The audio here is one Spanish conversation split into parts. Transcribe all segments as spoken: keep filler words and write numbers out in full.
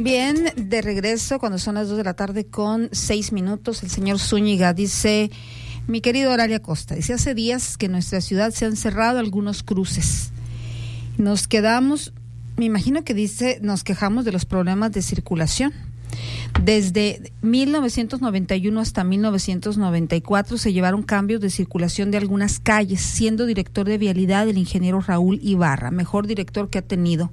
Bien, de regreso cuando son las dos de la tarde con seis minutos, el señor Zúñiga dice, mi querido Oralia Costa, dice, hace días que en nuestra ciudad se han cerrado algunos cruces. Nos quedamos, me imagino que dice, nos quejamos de los problemas de circulación. Desde mil novecientos noventa y uno hasta mil novecientos noventa y cuatro se llevaron cambios de circulación de algunas calles, siendo director de vialidad el ingeniero Raúl Ibarra, mejor director que ha tenido.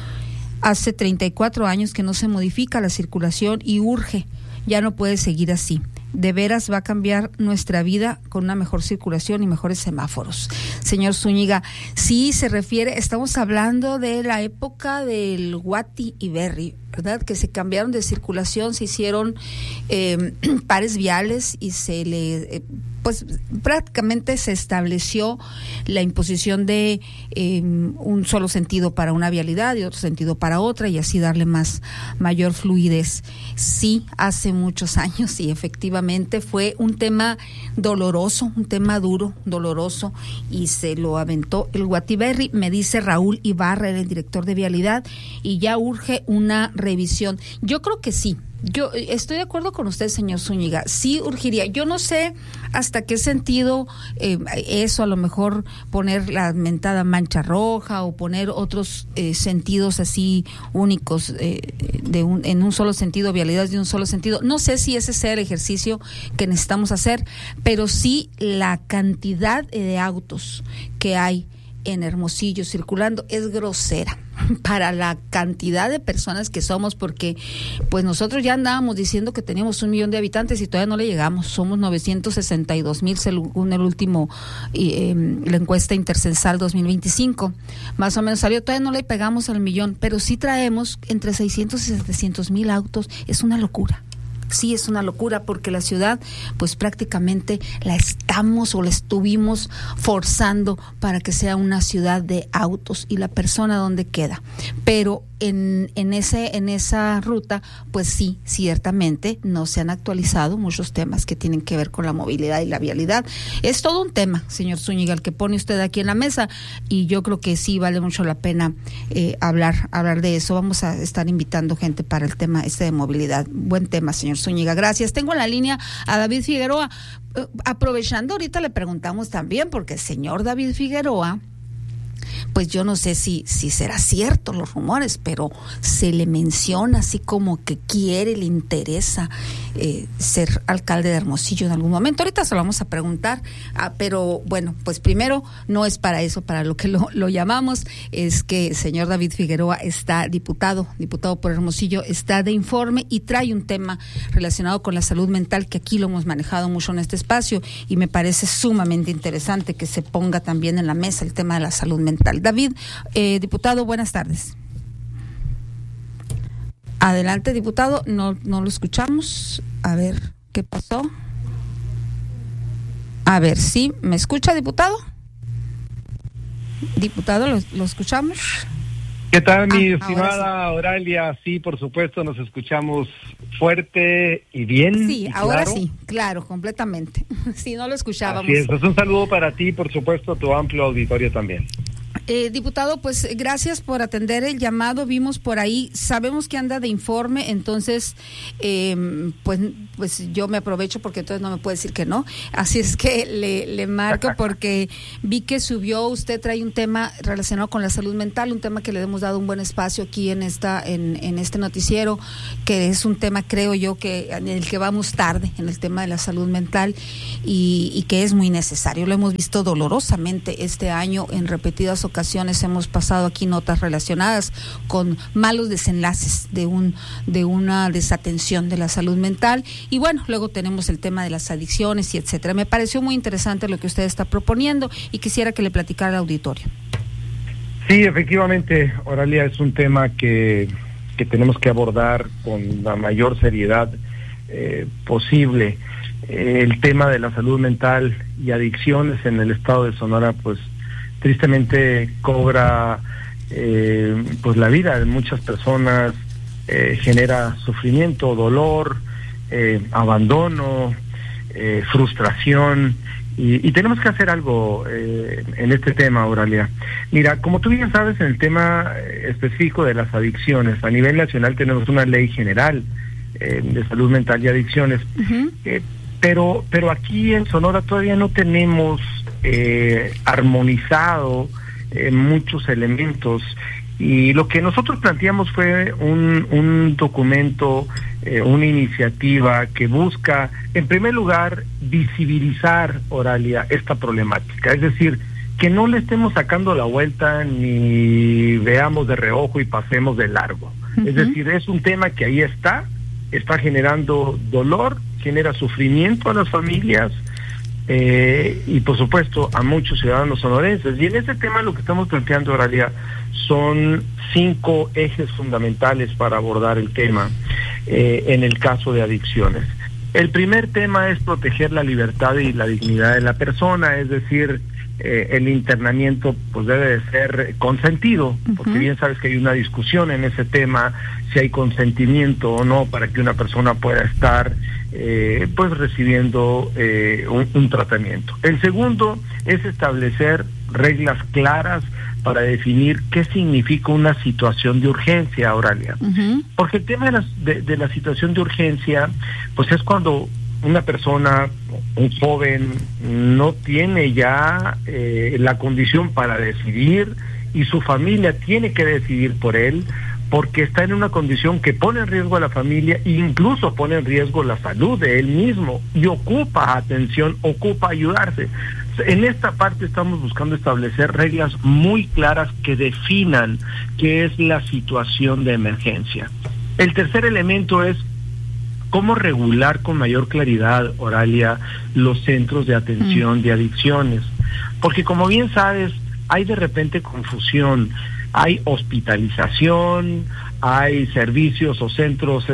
Hace treinta y cuatro años que no se modifica la circulación y urge, ya no puede seguir así. De veras va a cambiar nuestra vida con una mejor circulación y mejores semáforos. Señor Zúñiga, sí se refiere, estamos hablando de la época del Guati y Berry, ¿verdad? Que se cambiaron de circulación, se hicieron eh, pares viales y se le, eh, pues prácticamente se estableció la imposición de eh, un solo sentido para una vialidad y otro sentido para otra y así darle más, mayor fluidez. Sí, hace muchos años y efectivamente fue un tema doloroso, un tema duro, doloroso y se lo aventó el Guatiberri, me dice Raúl Ibarra, el director de vialidad, y ya urge una revisión. Yo creo que sí. Yo estoy de acuerdo con usted, señor Zúñiga, sí urgiría. Yo no sé hasta qué sentido eh, eso, a lo mejor poner la mentada mancha roja o poner otros eh, sentidos así únicos eh, de un, en un solo sentido, vialidades de un solo sentido. No sé si ese sea el ejercicio que necesitamos hacer, pero sí la cantidad de autos que hay en Hermosillo circulando es grosera para la cantidad de personas que somos, porque pues nosotros ya andábamos diciendo que teníamos un millón de habitantes y todavía no le llegamos, somos novecientos sesenta y dos mil según el último eh, la encuesta intercensal dos mil veinticinco, más o menos salió, todavía no le pegamos al millón, pero sí traemos entre seiscientos y setecientos mil autos, es una locura. Sí, es una locura porque la ciudad pues prácticamente la estamos o la estuvimos forzando para que sea una ciudad de autos y la persona donde queda, pero en, en, ese, en esa ruta pues sí, ciertamente no se han actualizado muchos temas que tienen que ver con la movilidad y la vialidad. Es todo un tema, señor Zúñiga, el que pone usted aquí en la mesa y yo creo que sí vale mucho la pena eh, hablar, hablar de eso. Vamos a estar invitando gente para el tema este de movilidad. Buen tema, señor Zúñiga, gracias. Tengo en la línea a David Figueroa. Uh, aprovechando, ahorita le preguntamos también, porque el señor David Figueroa, pues yo no sé si, si será cierto los rumores, pero se le menciona así como que quiere, le interesa eh, ser alcalde de Hermosillo en algún momento. Ahorita se lo vamos a preguntar, ah, pero bueno, pues primero no es para eso, para lo que lo, lo llamamos, es que el señor David Figueroa está diputado, diputado por Hermosillo, está de informe y trae un tema relacionado con la salud mental que aquí lo hemos manejado mucho en este espacio y me parece sumamente interesante que se ponga también en la mesa el tema de la salud mental. David, eh, diputado, buenas tardes. Adelante, diputado, no, no lo escuchamos. A ver, ¿qué pasó? A ver, ¿sí? ¿Me escucha, diputado? Diputado, ¿lo, lo escuchamos? ¿Qué tal, mi ah, estimada sí. Oralia? Sí, por supuesto, nos escuchamos fuerte y bien. Sí, y ahora claro. sí, claro, completamente. Sí, no lo escuchábamos. Así es, pues un saludo para ti, por supuesto, a tu amplio auditorio también. Eh, diputado, pues gracias por atender el llamado. Vimos por ahí, sabemos que anda de informe, entonces eh, pues pues yo me aprovecho porque entonces no me puede decir que no. Así es que le, le marco porque vi que subió, usted trae un tema relacionado con la salud mental, un tema que le hemos dado un buen espacio aquí en esta en, en este noticiero, que es un tema, creo yo, que en el que vamos tarde, en el tema de la salud mental y, y que es muy necesario. Lo hemos visto dolorosamente este año en repetidas ocasiones. ocasiones hemos pasado aquí notas relacionadas con malos desenlaces de un de una desatención de la salud mental y bueno, luego tenemos el tema de las adicciones y etcétera. Me pareció muy interesante lo que usted está proponiendo y quisiera que le platicara al auditorio. Sí, efectivamente, Oralia, es un tema que, que tenemos que abordar con la mayor seriedad eh, posible. Eh, el tema de la salud mental y adicciones en el estado de Sonora, pues tristemente cobra eh, pues la vida de muchas personas, eh, genera sufrimiento, dolor, eh, abandono, eh, frustración Y, y tenemos que hacer algo eh, en este tema, Oralia. Mira, como tú bien sabes, en el tema específico de las adicciones, a nivel nacional tenemos una ley general eh, de salud mental y adicciones, uh-huh. eh, pero pero aquí en Sonora todavía no tenemos eh, armonizado eh, muchos elementos. Y lo que nosotros planteamos fue un, un documento, eh, una iniciativa que busca, en primer lugar, visibilizar, Oralia, esta problemática. Es decir, que no le estemos sacando la vuelta ni veamos de reojo y pasemos de largo. Uh-huh. Es decir, es un tema que ahí está, está generando dolor, genera sufrimiento a las familias, eh, y por supuesto a muchos ciudadanos sonorenses. Y en ese tema lo que estamos planteando, Oralia, son cinco ejes fundamentales para abordar el tema eh, en el caso de adicciones. El primer tema es proteger la libertad y la dignidad de la persona, es decir, eh, el internamiento pues debe de ser consentido, uh-huh. porque bien sabes que hay una discusión en ese tema, si hay consentimiento o no para que una persona pueda estar eh, pues recibiendo eh, un, un tratamiento. El segundo es establecer reglas claras para definir qué significa una situación de urgencia, Oralia. Uh-huh. Porque el tema de la, de, de la situación de urgencia, pues es cuando una persona, un joven, no tiene ya eh, la condición para decidir y su familia tiene que decidir por él, porque está en una condición que pone en riesgo a la familia e incluso pone en riesgo la salud de él mismo y ocupa atención, ocupa ayudarse. En esta parte estamos buscando establecer reglas muy claras que definan qué es la situación de emergencia. El tercer elemento es cómo regular con mayor claridad, Oralia, los centros de atención mm. de adicciones. Porque como bien sabes, hay de repente confusión, hay hospitalización, hay servicios o centros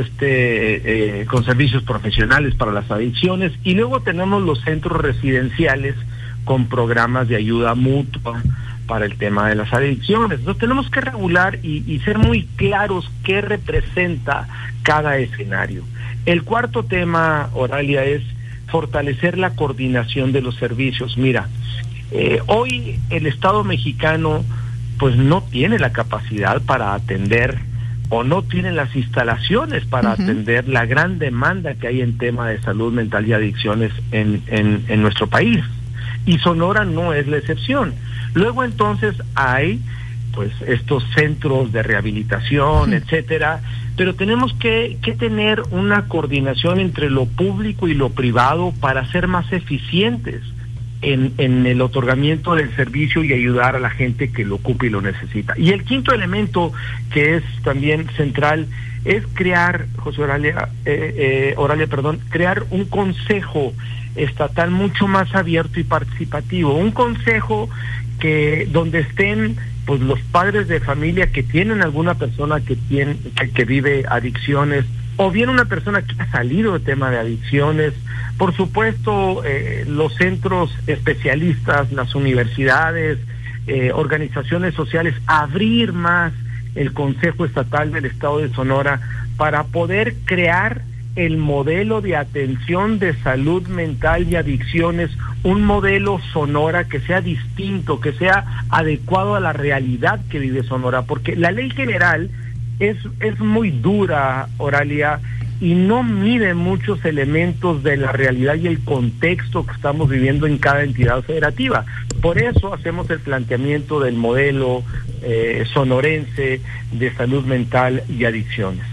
este eh, con servicios profesionales para las adicciones, y luego tenemos los centros residenciales con programas de ayuda mutua para el tema de las adicciones. Entonces tenemos que regular y, y ser muy claros qué representa cada escenario. El cuarto tema, Oralia, es fortalecer la coordinación de los servicios. Mira, eh, hoy el Estado mexicano pues no tiene la capacidad para atender o no tiene las instalaciones para uh-huh. atender la gran demanda que hay en tema de salud mental y adicciones en, en, en nuestro país. Y Sonora no es la excepción. Luego entonces hay pues estos centros de rehabilitación, sí. etcétera, pero tenemos que, que tener una coordinación entre lo público y lo privado para ser más eficientes en, en el otorgamiento del servicio y ayudar a la gente que lo ocupa y lo necesita. Y el quinto elemento que es también central es crear, José Oralia, eh, eh, Oralia, perdón, crear un consejo estatal mucho más abierto y participativo, un consejo que donde estén pues los padres de familia que tienen alguna persona que tiene que, que vive adicciones, o bien una persona que ha salido del tema de adicciones, por supuesto eh, los centros especialistas, las universidades, eh, organizaciones sociales, abrir más el Consejo Estatal del Estado de Sonora para poder crear el modelo de atención de salud mental y adicciones, un modelo Sonora que sea distinto, que sea adecuado a la realidad que vive Sonora, porque la ley general es, es muy dura, Oralia, y no mide muchos elementos de la realidad y el contexto que estamos viviendo en cada entidad federativa. Por eso hacemos el planteamiento del modelo eh, sonorense de salud mental y adicciones.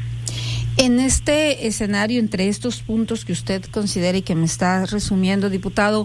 En este escenario, entre estos puntos que usted considera y que me está resumiendo, diputado,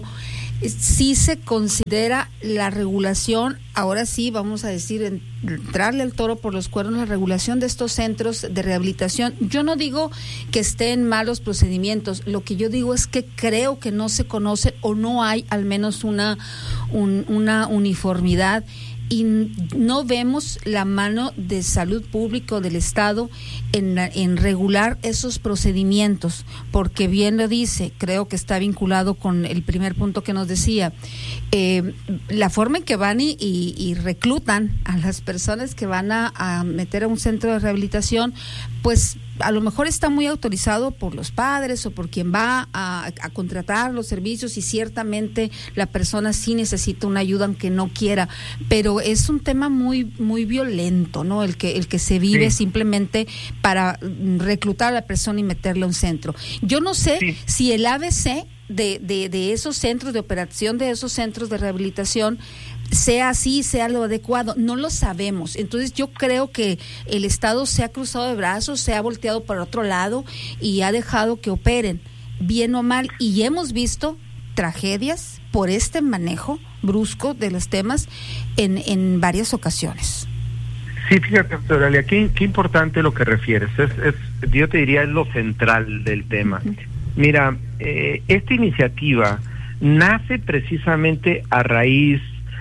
sí se considera la regulación, ahora sí vamos a decir, entrarle al toro por los cuernos, la regulación de estos centros de rehabilitación. Yo no digo que estén malos procedimientos, lo que yo digo es que creo que no se conoce o no hay al menos una, un, una uniformidad, y no vemos la mano de salud pública del Estado en, en regular esos procedimientos, porque bien lo dice, creo que está vinculado con el primer punto que nos decía, eh, la forma en que van y, y, y reclutan a las personas que van a, a meter a un centro de rehabilitación, pues a lo mejor está muy autorizado por los padres o por quien va a, a contratar los servicios, y ciertamente la persona sí necesita una ayuda aunque no quiera, pero es un tema muy muy violento, ¿no? El que el que se vive sí. simplemente para reclutar a la persona y meterle a un centro. Yo no sé sí. si el A B C de, de, de esos centros de operación, de esos centros de rehabilitación, sea así, sea lo adecuado, no lo sabemos. Entonces yo creo que el Estado se ha cruzado de brazos, se ha volteado para otro lado y ha dejado que operen, bien o mal, y hemos visto tragedias por este manejo brusco de los temas en, en varias ocasiones. Sí, fíjate, Aurelia, qué, qué importante lo que refieres, es, es, yo te diría es lo central del tema. Uh-huh. Mira, eh, esta iniciativa nace precisamente a raíz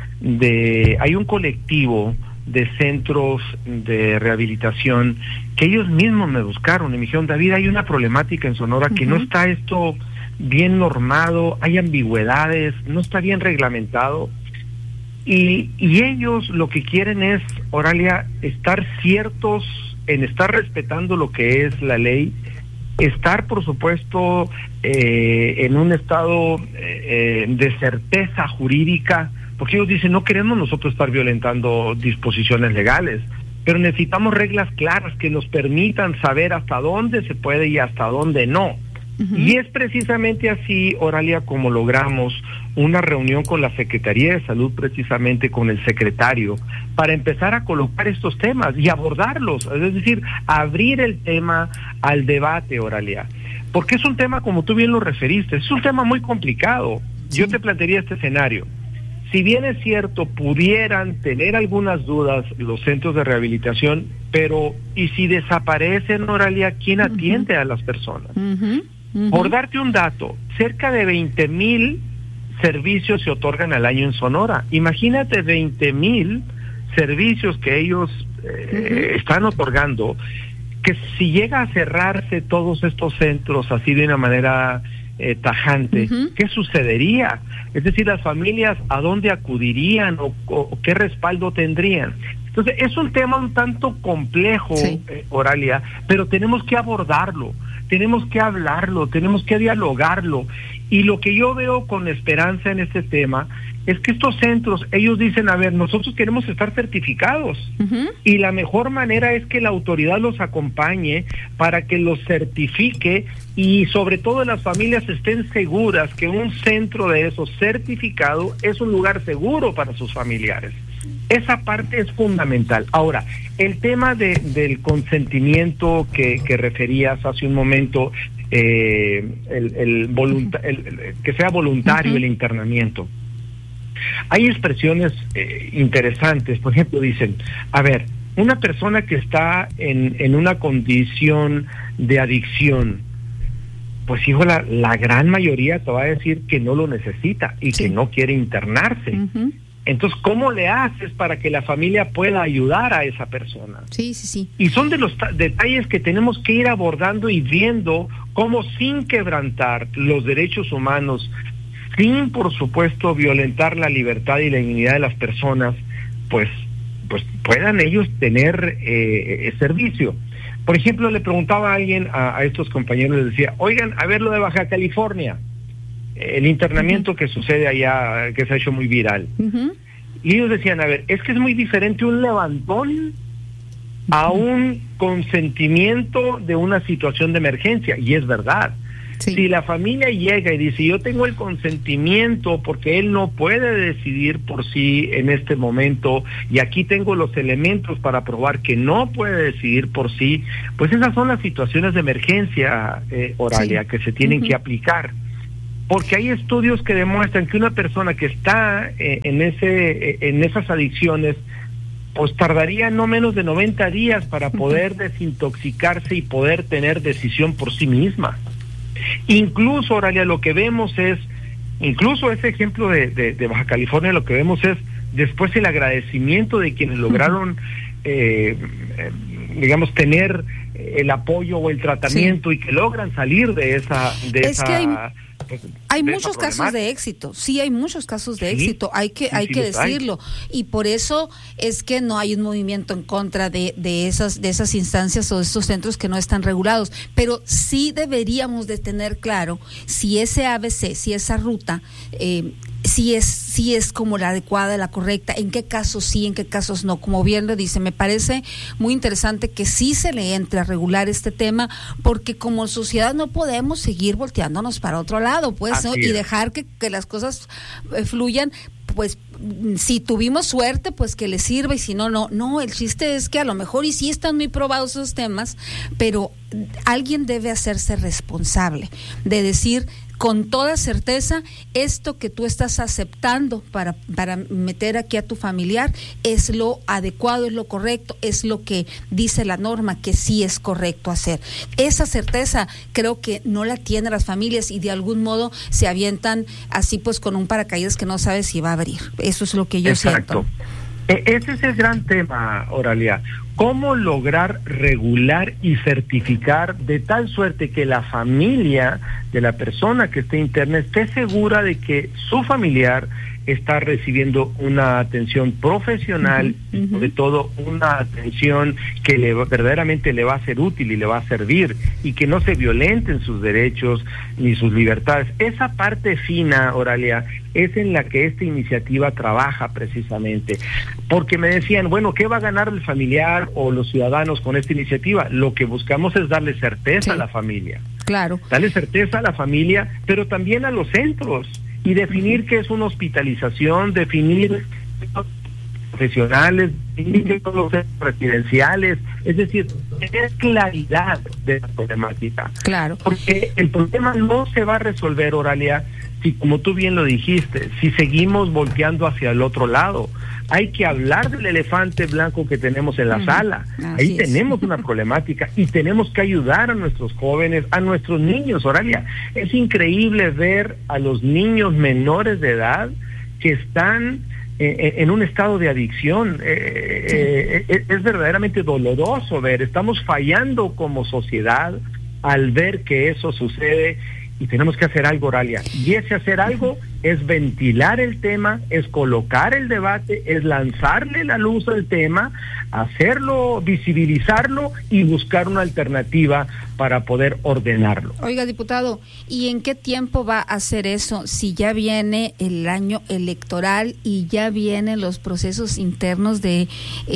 de, hay un colectivo de centros de rehabilitación que ellos mismos me buscaron y me dijeron, David, hay una problemática en Sonora uh-huh. que no está esto bien normado, hay ambigüedades, no está bien reglamentado, y, y ellos lo que quieren es, Oralia, estar ciertos en estar respetando lo que es la ley, estar por supuesto eh, en un estado eh, de certeza jurídica, porque ellos dicen, no queremos nosotros estar violentando disposiciones legales, pero necesitamos reglas claras que nos permitan saber hasta dónde se puede y hasta dónde no. Uh-huh. Y es precisamente así, Oralia, como logramos una reunión con la Secretaría de Salud, precisamente con el secretario, para empezar a colocar estos temas y abordarlos, es decir, abrir el tema al debate, Oralia, porque es un tema, como tú bien lo referiste, es un tema muy complicado. Sí. Yo te plantearía este escenario. Si bien es cierto, pudieran tener algunas dudas los centros de rehabilitación, pero ¿y si desaparecen, Oralia, quién atiende uh-huh. a las personas? Uh-huh. Uh-huh. Por darte un dato, cerca de veinte mil servicios se otorgan al año en Sonora. Imagínate veinte mil servicios que ellos eh, uh-huh. están otorgando, que si llega a cerrarse todos estos centros así de una manera eh, tajante, uh-huh. ¿qué sucedería? Es decir, las familias, ¿a dónde acudirían o, o qué respaldo tendrían? Entonces, es un tema un tanto complejo, sí. eh, Oralia, pero tenemos que abordarlo, tenemos que hablarlo, tenemos que dialogarlo. Y lo que yo veo con esperanza en este tema es que estos centros, ellos dicen, a ver, nosotros queremos estar certificados, uh-huh. y la mejor manera es que la autoridad los acompañe para que los certifique y sobre todo las familias estén seguras que un centro de esos certificado es un lugar seguro para sus familiares. Esa parte es fundamental. Ahora, el tema de, del consentimiento que, que referías hace un momento, eh, el, el, volunta- el, el que sea voluntario uh-huh. el internamiento. Hay expresiones eh, interesantes, por ejemplo, dicen, a ver, una persona que está en, en una condición de adicción, pues hijo, la, la gran mayoría te va a decir que no lo necesita y sí. que no quiere internarse. Uh-huh. Entonces, ¿cómo le haces para que la familia pueda ayudar a esa persona? Sí, sí, sí. Y son de los ta- detalles que tenemos que ir abordando y viendo cómo, sin quebrantar los derechos humanos, sin, por supuesto, violentar la libertad y la dignidad de las personas, pues, pues puedan ellos tener eh, servicio. Por ejemplo, le preguntaba a alguien, a, a estos compañeros, les decía, oigan, a ver lo de Baja California, el internamiento uh-huh. que sucede allá, que se ha hecho muy viral. Uh-huh. Y ellos decían, a ver, es que es muy diferente un levantón uh-huh. a un consentimiento de una situación de emergencia, y es verdad. Sí. Si la familia llega y dice, yo tengo el consentimiento porque él no puede decidir por sí en este momento, y aquí tengo los elementos para probar que no puede decidir por sí, pues esas son las situaciones de emergencia, eh, Oralia, sí. que se tienen uh-huh. que aplicar. Porque hay estudios que demuestran que una persona que está eh, en ese eh, en esas adicciones, pues tardaría no menos de noventa días para poder uh-huh. desintoxicarse y poder tener decisión por sí misma. Incluso, Oralia, lo que vemos es, incluso ese ejemplo de, de, de Baja California, lo que vemos es después el agradecimiento de quienes lograron, eh, eh, digamos, tener el apoyo o el tratamiento sí. y que logran salir de esa de es esa que hay, pues, hay muchos casos de éxito, sí hay muchos casos de sí, éxito, hay que sí, hay sí que decirlo hay. Y por eso es que no hay un movimiento en contra de, de esas de esas instancias o de esos centros que no están regulados, pero sí deberíamos de tener claro si ese A B C, si esa ruta eh, si es si es como la adecuada, la correcta, en qué casos sí, en qué casos no. Como bien lo dice, me parece muy interesante que sí se le entre a regular este tema, porque como sociedad no podemos seguir volteándonos para otro lado, pues, ¿no? Y dejar que, que las cosas eh, fluyan. Pues si tuvimos suerte, pues que les sirva, y si no, no. No, el chiste es que a lo mejor y sí están muy probados esos temas, pero alguien debe hacerse responsable de decir con toda certeza, esto que tú estás aceptando para, para meter aquí a tu familiar es lo adecuado, es lo correcto, es lo que dice la norma que sí es correcto hacer. Esa certeza creo que no la tienen las familias y de algún modo se avientan así pues con un paracaídas que no sabe si va a abrir. Eso es lo que yo Exacto. siento. Ese es el gran tema, Oralia. ¿Cómo lograr regular y certificar de tal suerte que la familia de la persona que esté interna esté segura de que su familiar está recibiendo una atención profesional, uh-huh, uh-huh. sobre todo una atención que le, verdaderamente le va a ser útil y le va a servir, y que no se violenten sus derechos ni sus libertades? Esa parte fina, Oralia, es en la que esta iniciativa trabaja precisamente, porque me decían, bueno, ¿qué va a ganar el familiar o los ciudadanos con esta iniciativa? Lo que buscamos es darle certeza sí. a la familia. Claro. Darle certeza a la familia, pero también a los centros, y definir qué es una hospitalización, definir profesionales, definir los centros residenciales, es decir, tener claridad de la problemática. Claro. Porque el problema no se va a resolver, Oralia, si, como tú bien lo dijiste, si seguimos volteando hacia el otro lado. Hay que hablar del elefante blanco que tenemos en la uh-huh. sala. Así Ahí es. tenemos una problemática y tenemos que ayudar a nuestros jóvenes, a nuestros niños, Oralia. Es increíble ver a los niños menores de edad que están eh, en un estado de adicción. Eh, sí. eh, es, es verdaderamente doloroso ver. Estamos fallando como sociedad al ver que eso sucede. Y tenemos que hacer algo, Oralia. Y ese hacer algo es ventilar el tema, es colocar el debate, es lanzarle la luz al tema, hacerlo, visibilizarlo y buscar una alternativa para poder ordenarlo. Oiga, diputado, ¿y en qué tiempo va a hacer eso? Si ya viene el año electoral y ya vienen los procesos internos de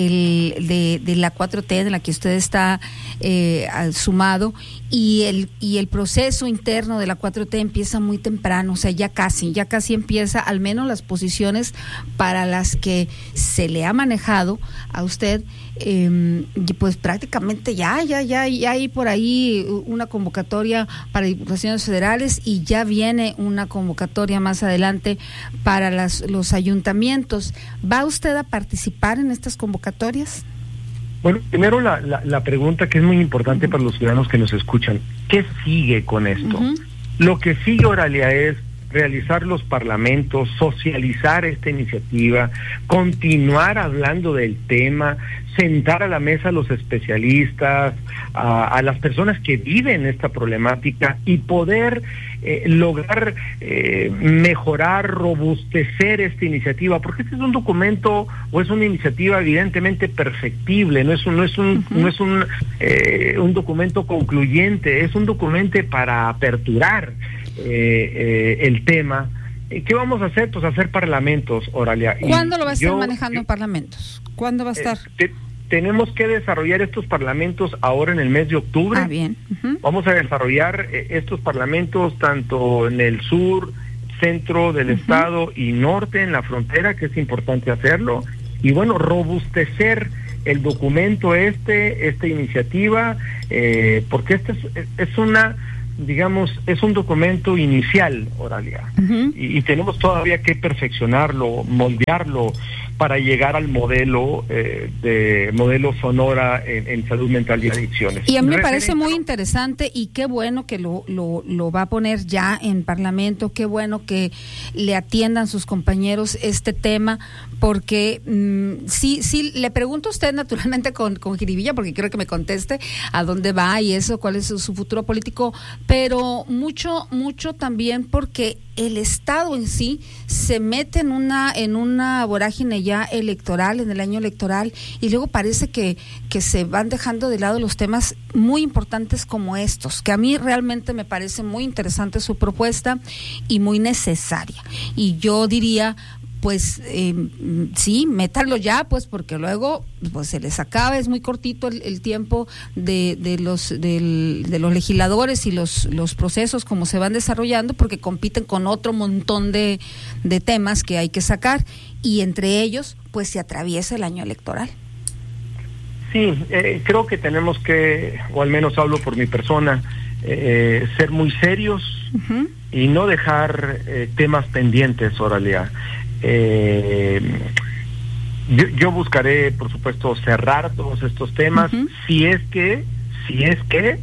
el de, de la cuatro T, de la que usted está eh, sumado, y el y el proceso interno de la cuatro T empieza muy temprano, o sea, ya casi, ya casi empieza, al menos las posiciones para las que se le ha manejado a usted, eh, y pues prácticamente ya, ya, ya, ya hay por ahí una convocatoria para diputaciones federales y ya viene una convocatoria más adelante para las, los ayuntamientos. ¿Va usted a participar en estas convocatorias? Bueno, primero la, la, la pregunta que es muy importante uh-huh. para los ciudadanos que nos escuchan, ¿qué sigue con esto? Uh-huh. Lo que sigue, Oralia, es realizar los parlamentos, socializar esta iniciativa, continuar hablando del tema, sentar a la mesa a los especialistas, a, a las personas que viven esta problemática y poder eh, lograr eh, mejorar, robustecer esta iniciativa, porque este es un documento o es una iniciativa evidentemente perfectible, no es un, no es un, uh-huh. no es un, eh, un documento concluyente, es un documento para aperturar Eh, eh, el tema. ¿Qué vamos a hacer? Pues hacer parlamentos, Oralia. ¿Cuándo y lo va a estar yo, manejando yo, en parlamentos? ¿Cuándo va a estar? Eh, te, tenemos que desarrollar estos parlamentos ahora en el mes de octubre. Ah, bien. Uh-huh. Vamos a desarrollar eh, estos parlamentos tanto en el sur, centro del uh-huh. estado y norte, en la frontera, que es importante hacerlo. Y bueno, robustecer el documento este, esta iniciativa, eh, porque este es, es una... digamos, es un documento inicial, Oralia, uh-huh. y, y tenemos todavía que perfeccionarlo, moldearlo para llegar al modelo eh, de modelo Sonora en, en salud mental y adicciones. Y a mí me parece muy interesante y qué bueno que lo, lo, lo va a poner ya en Parlamento, qué bueno que le atiendan sus compañeros este tema, porque mmm, sí, sí, le pregunto a usted naturalmente con, con jiribilla, porque quiero que me conteste a dónde va y eso, cuál es su, su futuro político, pero mucho, mucho también porque el Estado en sí se mete en una en una vorágine ya electoral, en el año electoral, y luego parece que, que se van dejando de lado los temas muy importantes como estos, que a mí realmente me parece muy interesante su propuesta y muy necesaria. Y yo diría, pues eh, sí, métanlo ya, pues porque luego pues se les acaba, es muy cortito el, el tiempo de, de los del, de los legisladores y los los procesos como se van desarrollando, porque compiten con otro montón de, de temas que hay que sacar, y entre ellos pues se atraviesa el año electoral. Sí, eh, creo que tenemos que, o al menos hablo por mi persona, eh, ser muy serios uh-huh. y no dejar eh, temas pendientes, Oralia. Eh, yo, yo buscaré, por supuesto, cerrar todos estos temas, uh-huh. si es que, si es que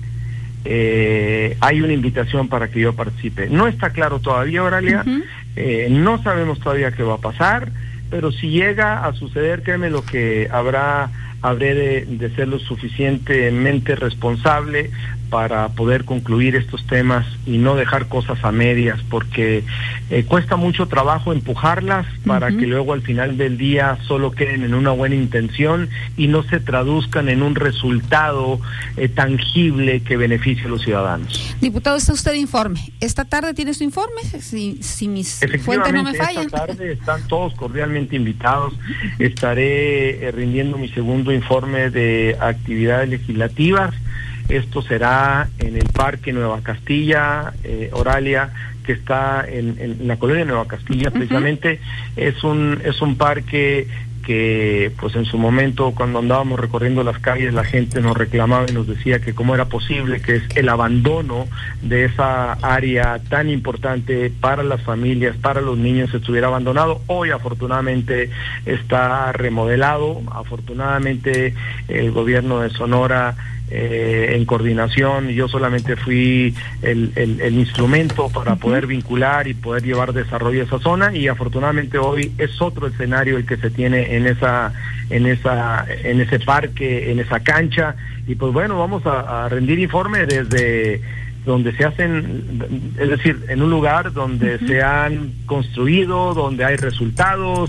eh, hay una invitación para que yo participe. No está claro todavía, Oralia, uh-huh. eh, no sabemos todavía qué va a pasar, pero si llega a suceder, créeme lo que habrá, habré de, de ser lo suficientemente responsable para poder concluir estos temas y no dejar cosas a medias, porque eh, cuesta mucho trabajo empujarlas para uh-huh. que luego al final del día solo queden en una buena intención y no se traduzcan en un resultado eh, tangible que beneficie a los ciudadanos. Diputado, está usted informe. ¿Esta tarde tiene su informe? Si, si mis fuentes no me fallan. Esta tarde están todos cordialmente invitados. Estaré eh, rindiendo mi segundo informe de actividades legislativas. Esto será en el Parque Nueva Castilla, eh, Oralia, que está en, en la colonia Nueva Castilla, uh-huh. precisamente. Es un es un parque que, pues en su momento, cuando andábamos recorriendo las calles, la gente nos reclamaba y nos decía que cómo era posible que es el abandono de esa área tan importante para las familias, para los niños, estuviera abandonado. Hoy, afortunadamente, está remodelado. Afortunadamente, el gobierno de Sonora, Eh, en coordinación, yo solamente fui el, el, el instrumento para uh-huh. poder vincular y poder llevar desarrollo a esa zona, y afortunadamente hoy es otro escenario el que se tiene en esa en esa en ese parque, en esa cancha, y pues bueno, vamos a, a rendir informe desde donde se hacen, es decir, en un lugar donde uh-huh. se han construido, donde hay resultados,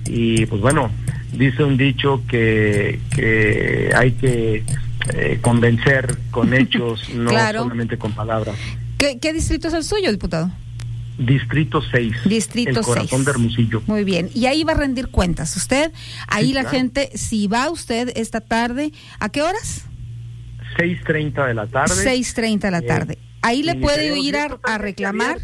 y pues bueno, dice un dicho que que hay que Eh, convencer con hechos, no claro. solamente con palabras. ¿Qué, ¿Qué distrito es el suyo, diputado? Distrito seis. Distrito el corazón seis. de Hermosillo. Muy bien. Y ahí va a rendir cuentas usted. Ahí sí, la claro. gente, si va usted esta tarde, ¿a qué horas? seis treinta de la tarde. seis treinta de la tarde. Eh, ahí le puede ir a, a reclamar.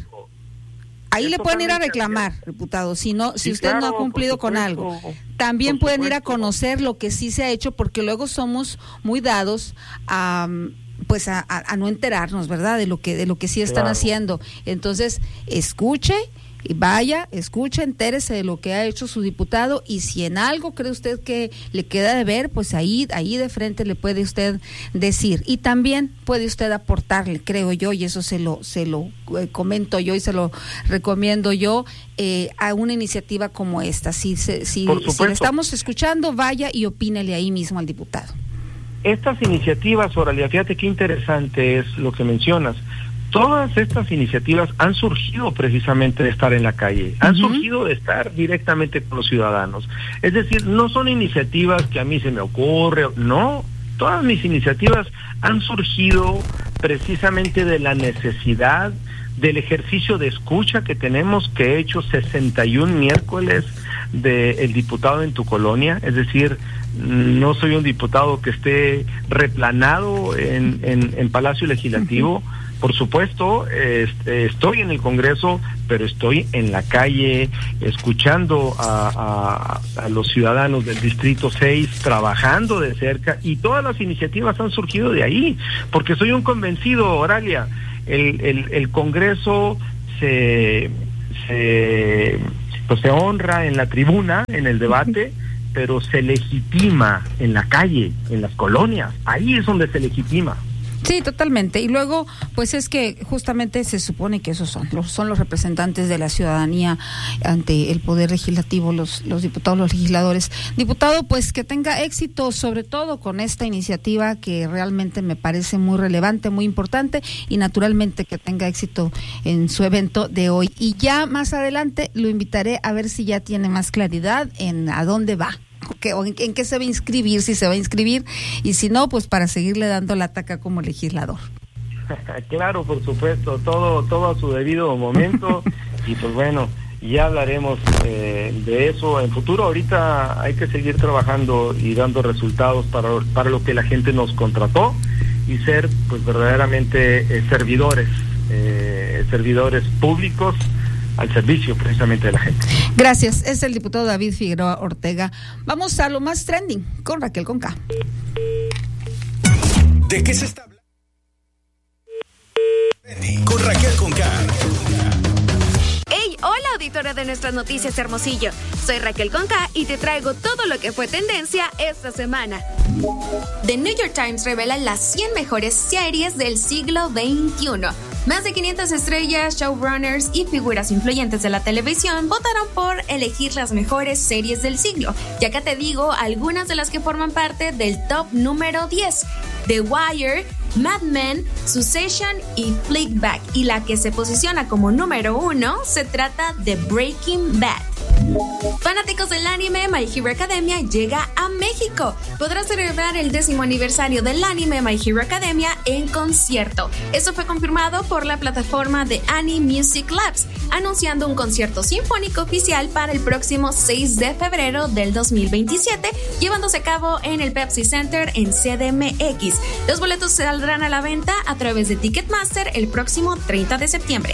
Ahí le pueden ir a reclamar, diputado, si no, si sí, usted claro, no ha cumplido con algo. También pueden supuesto. ir a conocer lo que sí se ha hecho, porque luego somos muy dados a pues a, a, a no enterarnos, ¿verdad?, de lo que de lo que sí están claro. haciendo. Entonces, escuche y vaya, escuche, entérese de lo que ha hecho su diputado, y si en algo cree usted que le queda de ver, pues ahí ahí de frente le puede usted decir, y también puede usted aportarle, creo yo, y eso se lo se lo eh, comento yo y se lo recomiendo yo, eh, a una iniciativa como esta. Si se, si, si le estamos escuchando, vaya y opínele ahí mismo al diputado. Estas iniciativas, Oralia, fíjate qué interesante es lo que mencionas. Todas estas iniciativas han surgido precisamente de estar en la calle, han uh-huh. surgido de estar directamente con los ciudadanos. Es decir, no son iniciativas que a mí se me ocurre, no, todas mis iniciativas han surgido precisamente de la necesidad del ejercicio de escucha que tenemos, que he hecho sesenta y un miércoles de el diputado en tu colonia. Es decir, no soy un diputado que esté replanado en, en, en Palacio Legislativo. Uh-huh. Por supuesto, este, estoy en el Congreso, pero estoy en la calle escuchando a, a, a los ciudadanos del Distrito seis, trabajando de cerca, y todas las iniciativas han surgido de ahí, porque soy un convencido, Oralia, el, el, el Congreso se, se, pues se honra en la tribuna, en el debate, pero se legitima en la calle, en las colonias, ahí es donde se legitima. Sí, totalmente. Y luego, pues es que justamente se supone que esos son los, son los representantes de la ciudadanía ante el poder legislativo, los, los diputados, los legisladores. Diputado, pues que tenga éxito, sobre todo con esta iniciativa que realmente me parece muy relevante, muy importante, y naturalmente que tenga éxito en su evento de hoy. Y ya más adelante lo invitaré a ver si ya tiene más claridad en a dónde va. Que, o en, en qué se va a inscribir, si se va a inscribir, y si no, pues para seguirle dando la taca como legislador. Claro, por supuesto, todo todo a su debido momento, y pues bueno, ya hablaremos eh, de eso en futuro. Ahorita hay que seguir trabajando y dando resultados para, para lo que la gente nos contrató, y ser pues verdaderamente eh, servidores, eh, servidores públicos, al servicio precisamente de la gente. Gracias, es el diputado David Figueroa Ortega. Vamos a lo más trending con Raquel Conca. ¿De qué se está hablando? Con Raquel Conca. Hey, hola auditoria de nuestras noticias Hermosillo. Soy Raquel Conca y te traigo todo lo que fue tendencia esta semana. The New York Times revela las cien mejores series del siglo veintiuno. Más de quinientas estrellas, showrunners y figuras influyentes de la televisión votaron por elegir las mejores series del siglo. Ya que te digo algunas de las que forman parte del top número diez. The Wire, Mad Men, Succession y Fleabag. Y la que se posiciona como número uno se trata de Breaking Bad. Fanáticos del anime, My Hero Academia llega a México. Podrás celebrar el décimo aniversario del anime My Hero Academia en concierto. Esto fue confirmado por la plataforma de Anime Music Labs, anunciando un concierto sinfónico oficial para el próximo seis de febrero del dos mil veintisiete, llevándose a cabo en el Pepsi Center en C D M X. Los boletos saldrán a la venta a través de Ticketmaster el próximo treinta de septiembre.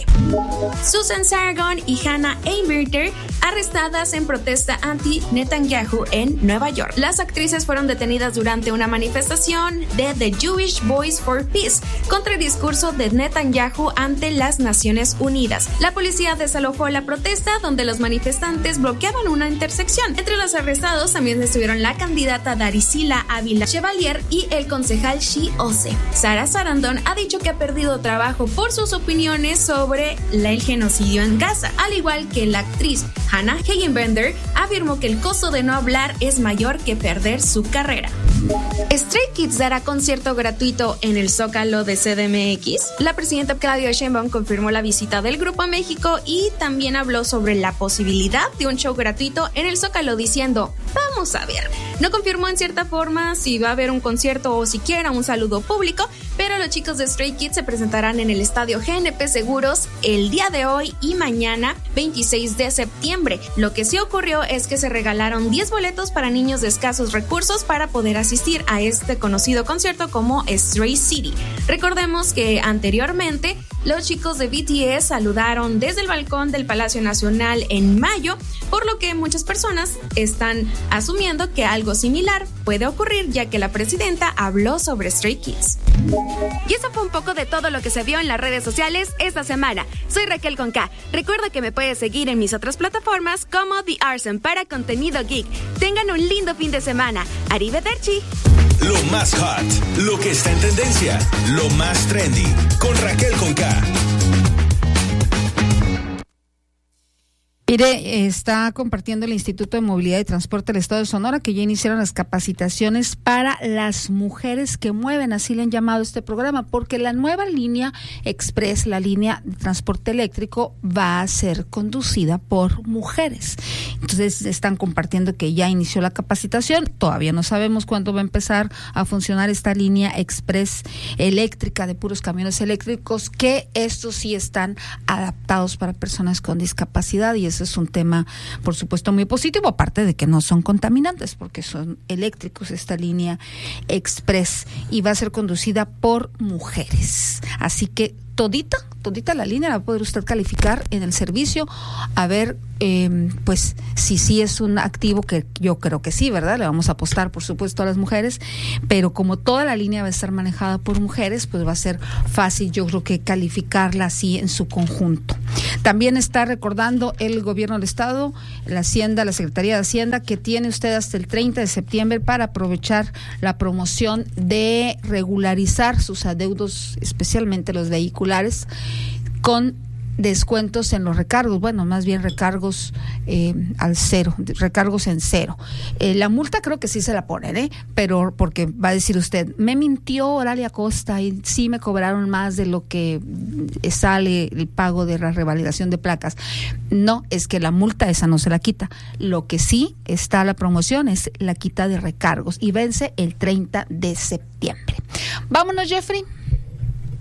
Susan Sarandon y Hannah Aimberter arrestadas en protesta anti-Netanyahu en Nueva York. Las actrices fueron detenidas durante una manifestación de The Jewish Voice for Peace contra el discurso de Netanyahu ante las Naciones Unidas. La policía desalojó la protesta, donde los manifestantes bloqueaban una intersección. Entre los arrestados también estuvieron la candidata Daricila Ávila Chevalier y el concejal Shi Ose. Sarah Sarandon ha dicho que ha perdido trabajo por sus opiniones sobre el genocidio en Gaza, al igual que la actriz Hannah Hagenbender afirmó que el costo de no hablar es mayor que perder su carrera. Stray Kids dará concierto gratuito en el Zócalo de C D M X. La presidenta Claudia Sheinbaum confirmó la visita del grupo a México y también habló sobre la posibilidad de un show gratuito en el Zócalo, diciendo: vamos a ver. No confirmó en cierta forma si va a haber un concierto o siquiera un saludo público, pero los chicos de Stray Kids se presentarán en el estadio G N P Seguros el día de hoy y mañana, veintiséis de septiembre. Lo que sí ocurrió es que se regalaron diez boletos para niños de escasos recursos para poder asistir a este conocido concierto como Stray City. Recordemos que anteriormente los chicos de B T S saludaron desde el balcón del Palacio Nacional en mayo, por lo que muchas personas están asumiendo que algo similar puede ocurrir, ya que la presidenta habló sobre Stray Kids. Y eso fue un poco de todo lo que se vio en las redes sociales esta semana. Soy Raquel Conca. Recuerda que me puedes seguir en mis otras plataformas como The Arson para contenido geek. Tengan un lindo fin de semana. Arrivederci. Lo más hot, lo que está en tendencia, lo más trendy, con Raquel Conca. Mire, está compartiendo el Instituto de Movilidad y Transporte del Estado de Sonora que ya iniciaron las capacitaciones para las mujeres que mueven, así le han llamado este programa, porque la nueva línea express, la línea de transporte eléctrico, va a ser conducida por mujeres. Entonces están compartiendo que ya inició la capacitación, todavía no sabemos cuándo va a empezar a funcionar esta línea express eléctrica de puros camiones eléctricos, que estos sí están adaptados para personas con discapacidad, y es es un tema, por supuesto, muy positivo, aparte de que no son contaminantes, porque son eléctricos esta línea express, y va a ser conducida por mujeres. Así que todita, todita la línea la va a poder usted calificar en el servicio, a ver, eh, pues, si sí es un activo, que yo creo que sí, ¿verdad? Le vamos a apostar, por supuesto, a las mujeres, pero como toda la línea va a estar manejada por mujeres, pues va a ser fácil, yo creo que calificarla así en su conjunto. También está recordando el gobierno del estado, la Hacienda, la Secretaría de Hacienda, que tiene usted hasta el treinta de septiembre para aprovechar la promoción de regularizar sus adeudos, especialmente los vehiculares, con descuentos en los recargos, bueno, más bien recargos eh, al cero, recargos en cero. Eh, la multa creo que sí se la ponen, ¿eh? Pero porque va a decir usted, me mintió Oralia Costa y sí me cobraron más de lo que sale el pago de la revalidación de placas. No, es que la multa esa no se la quita. Lo que sí está la promoción es la quita de recargos y vence el treinta de septiembre. Vámonos, Jeffrey.